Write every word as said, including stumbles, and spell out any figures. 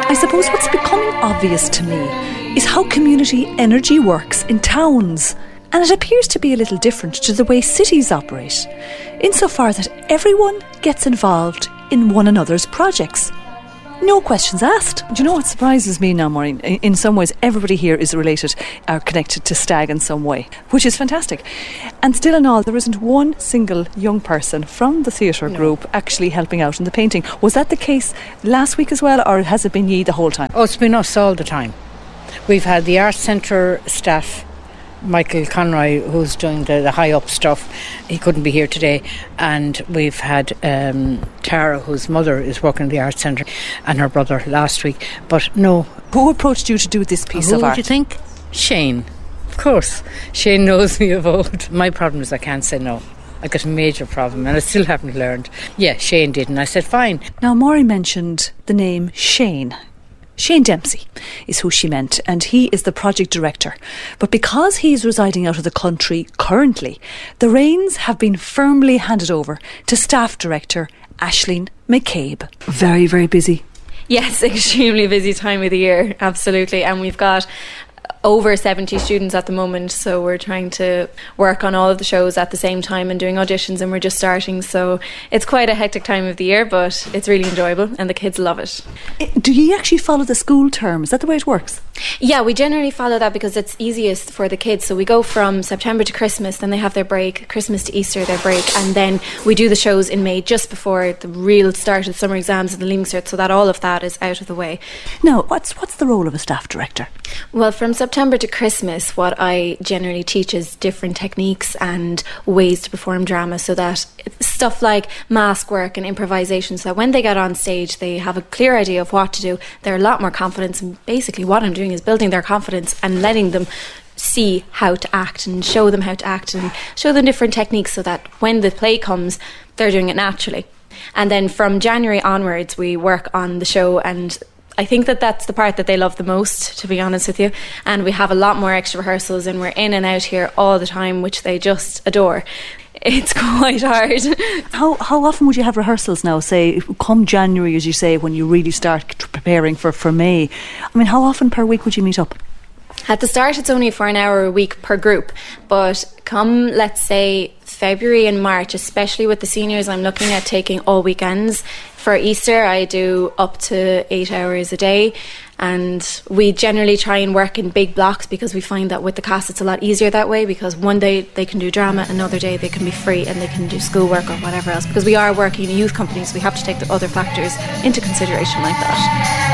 I suppose what's becoming obvious to me is how community energy works in towns. And it appears to be a little different to the way cities operate, insofar that everyone gets involved in one another's projects. No questions asked. Do you know what surprises me now, Maureen? In some ways, everybody here is related or connected to Stag in some way, which is fantastic. And still in all, there isn't one single young person from the theatre No. group actually helping out in the painting. Was that the case last week as well, or has it been ye the whole time? Oh, it's been us all the time. We've had the Arts Centre staff, Michael Conroy, who's doing the, the high up stuff. He couldn't be here today. And we've had um, Tara, whose mother is working in the Arts Centre, and her brother last week. But no. Who approached you to do this piece Who of would art? you think? Shane. Of course. Shane knows me of old. My problem is I can't say no. I got a major problem and I still haven't learned. Yeah, Shane did, and I said fine. Now, Maureen mentioned the name Shane. Shane Dempsey is who she meant, and he is the project director. But because he's residing out of the country currently, the reins have been firmly handed over to staff director Aisling McCabe. Very, very busy. Yes, extremely busy time of the year, absolutely. And we've got over seventy students at the moment, so we're trying to work on all of the shows at the same time and doing auditions, and we're just starting, so it's quite a hectic time of the year, but it's really enjoyable and the kids love it. Do you actually follow the school term? Is that the way it works? Yeah, we generally follow that because it's easiest for the kids. So we go from September to Christmas, then they have their break, Christmas to Easter their break, and then we do the shows in May just before the real start of the summer exams and the Leaving Cert, so that all of that is out of the way. Now, what's what's the role of a staff director? Well, from September to Christmas, what I generally teach is different techniques and ways to perform drama, so that stuff like mask work and improvisation, so that when they get on stage they have a clear idea of what to do. They're a lot more confident, and basically what I'm doing is building their confidence and letting them see how to act and show them how to act and show them different techniques, so that when the play comes they're doing it naturally. And then from January onwards we work on the show, and I think that that's the part that they love the most, to be honest with you. And we have a lot more extra rehearsals, and we're in and out here all the time, which they just adore. It's quite hard. How how often would you have rehearsals now, say, come January, as you say, when you really start preparing for, for May? I mean, how often per week would you meet up? At the start, it's only for an hour a week per group. But come, let's say, February and March, especially with the seniors, I'm looking at taking all weekends. For Easter, I do up to eight hours a day. And we generally try and work in big blocks, because we find that with the cast it's a lot easier that way, because one day they can do drama, another day they can be free and they can do schoolwork or whatever else. Because we are working in a youth company, so we have to take the other factors into consideration like that.